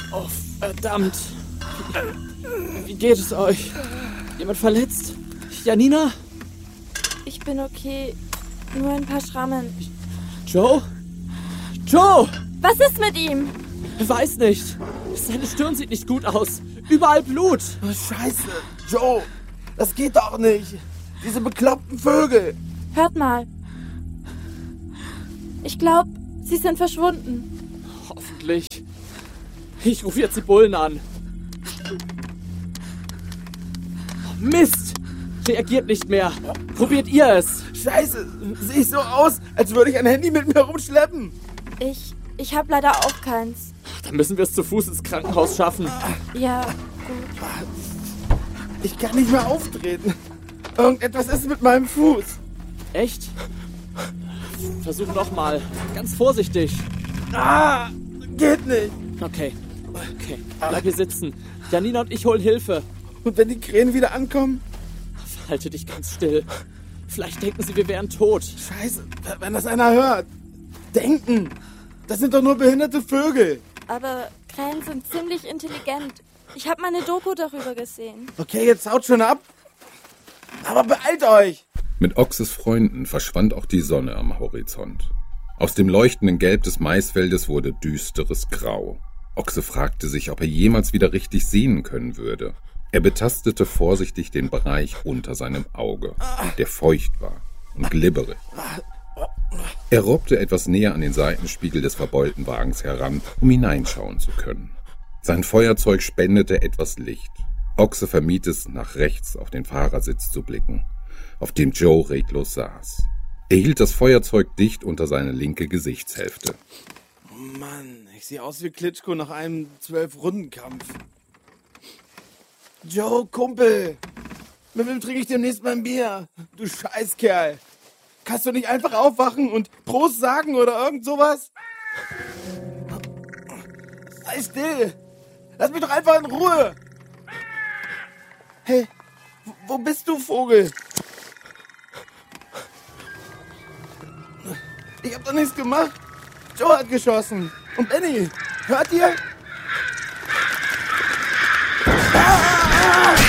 Oh, verdammt. Wie geht es euch? Jemand verletzt? Janina? Ich bin okay. Nur ein paar Schrammen. Joe? Joe! Was ist mit ihm? Weiß nicht. Seine Stirn sieht nicht gut aus. Überall Blut. Oh, Scheiße. Joe, das geht doch nicht. Diese bekloppten Vögel. Hört mal. Ich glaube, sie sind verschwunden. Hoffentlich. Ich rufe jetzt die Bullen an. Mist! Reagiert nicht mehr. Probiert ihr es. Scheiße, sehe ich so aus, als würde ich ein Handy mit mir rumschleppen. Ich habe leider auch keins. Dann müssen wir es zu Fuß ins Krankenhaus schaffen. Ja, gut. Ich kann nicht mehr auftreten. Irgendetwas ist mit meinem Fuß. Echt? Versuch nochmal. Ganz vorsichtig. Geht nicht. Okay. Bleib hier sitzen. Janina und ich holen Hilfe. Und wenn die Krähen wieder ankommen? Halte dich ganz still. Vielleicht denken sie, wir wären tot. Scheiße, wenn das einer hört. Denken. Das sind doch nur behinderte Vögel. Aber Krähen sind ziemlich intelligent. Ich habe mal eine Doku darüber gesehen. Okay, jetzt haut schon ab. Aber beeilt euch. Mit Ochses Freunden verschwand auch die Sonne am Horizont. Aus dem leuchtenden Gelb des Maisfeldes wurde düsteres Grau. Ochse fragte sich, ob er jemals wieder richtig sehen können würde. Er betastete vorsichtig den Bereich unter seinem Auge, der feucht war und glibberig. Er robbte etwas näher an den Seitenspiegel des verbeulten Wagens heran, um hineinschauen zu können. Sein Feuerzeug spendete etwas Licht. Ochse vermied es, nach rechts auf den Fahrersitz zu blicken, auf dem Joe reglos saß. Er hielt das Feuerzeug dicht unter seine linke Gesichtshälfte. Mann, ich sehe aus wie Klitschko nach einem 12-Runden-Kampf. Joe, Kumpel, mit wem trinke ich demnächst mein Bier? Du Scheißkerl. Kannst du nicht einfach aufwachen und Prost sagen oder irgend sowas? Sei still. Lass mich doch einfach in Ruhe. Hey, wo bist du, Vogel? Ich hab doch nichts gemacht. Joe hat geschossen. Und Benny, hört ihr? Ah!